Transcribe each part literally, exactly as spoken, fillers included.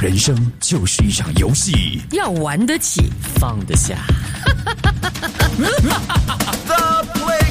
人生就是一场游戏， 要玩得起， 放得下。 The Play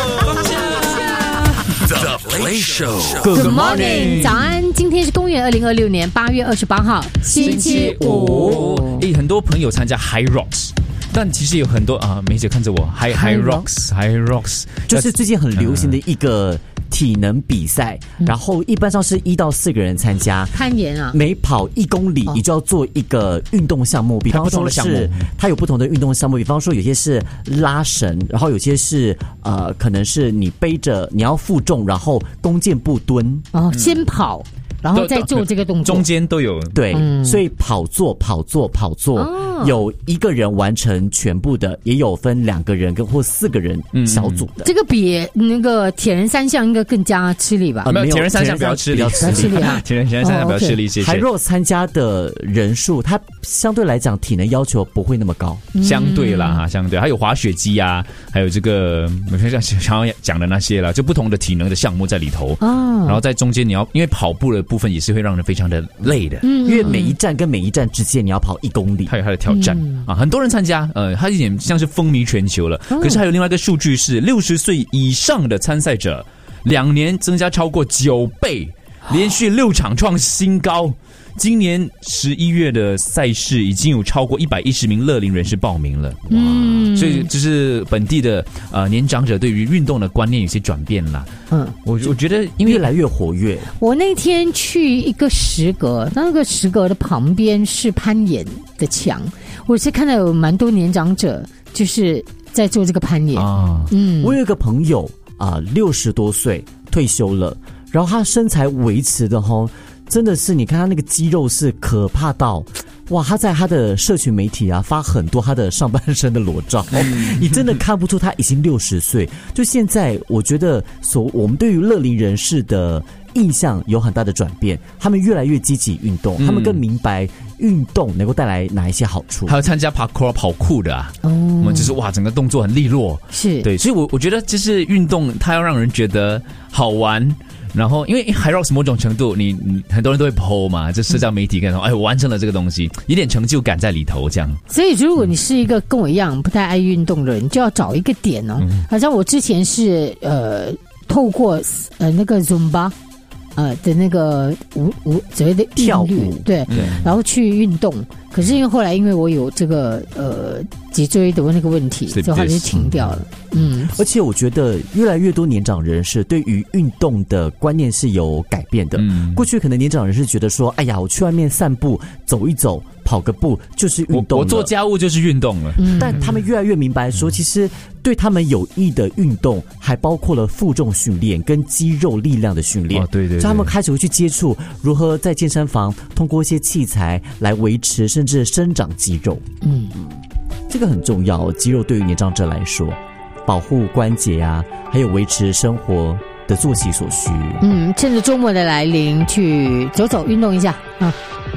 Show，The Play Show。 Good morning， 早安！今天是公元二零二六年八月二十八号，星期五。 诶，很多朋友参加 High Rocks。但其实有很多啊，梅姐看着我 ，High High Rocks High Rocks， 就是最近很流行的一个体能比赛，嗯、然后一般上是一到四个人参加， 攀岩啊， 每跑一公里，你就要做一个运动项目，比方说是它有不同的运动项目，比方说有些是拉绳，然后有些是呃，可能是你背着你要负重，然后弓箭步蹲， 哦，先跑。然后再做这个动作， 中间都有对、嗯，所以跑坐跑坐跑坐、哦，有一个人完成全部的，也有分两个人跟或四个人小组的。 嗯、这个比那个铁人三项应该更加吃力吧？ 啊、没有，铁人三项比较吃力， 比较吃力啊。 铁人三项比较吃力一些。 High Rocks参加的人数，它相对来讲体能要求不会那么高， 嗯、相对啦哈，相对还有滑雪机啊，还有这个我像想要讲的那些啦，就不同的体能的项目在里头。哦，然后在中间你要因为跑步的部分也是会让人非常的累的， 嗯，因为每一站跟每一站之间你要跑一公里， 还有它的挑战、嗯、啊，很多人参加，呃，它有点像是风靡全球了。哦、可是还有另外一个数据是，六十岁以上的参赛者，两年增加超过九倍，连续六场创新高。今年十一月的赛事已经有超过一百一十名乐龄人士报名了，哇！嗯、所以就是本地的呃年长者对于运动的观念有些转变啦。嗯，我我觉得因为越来越活跃。 我那天去一个石阁，那个石阁的旁边是攀岩的墙，我是看到有蛮多年长者就是在做这个攀岩啊。 嗯，我有一个朋友啊，六十多岁退休了，然后他身材维持的齁。真的是，你看他那个肌肉是可怕到，哇！他在他的社群媒体啊发很多他的上半身的裸照，嗯、你真的看不出他已经六十岁。就现在，我觉得所我们对于乐龄人士的印象有很大的转变，他们越来越积极运动，嗯、他们更明白运动能够带来哪一些好处。 还有参加 parkour 跑酷的啊，哦，我们就是哇，整个动作很利落， 是对， 所以我我觉得就是运动，它要让人觉得好玩。然后，因为 High Rocks 某种程度，你你很多人都会 po 嘛，这社交媒体跟说，哎，我完成了这个东西，有点成就感在里头，这样。 所以，如果你是一个跟我一样不太爱运动的人，就要找一个点哦。嗯、好像我之前是呃，透过呃那个 Zumba。呃的那个舞舞所谓的跳舞， 对，对，然后去运动。可是因为后来因为我有这个呃脊椎的那个问题，所以后来就停掉了。嗯， 而且我觉得越来越多年长人士对于运动的观念是有改变的。嗯，过去可能年长人士觉得说，哎呀，我去外面散步走一走。跑个步就是运动了， 我, 我做家务就是运动了。 嗯、但他们越来越明白说，其实对他们有益的运动还包括了负重训练跟肌肉力量的训练。 哦，对 对, 对， 所以他们开始会去接触如何在健身房通过一些器材来维持甚至生长肌肉。嗯，这个很重要，肌肉对于年长者来说，保护关节啊，还有维持生活的作息所需。 嗯，趁着周末的来临，去走走运动一下啊。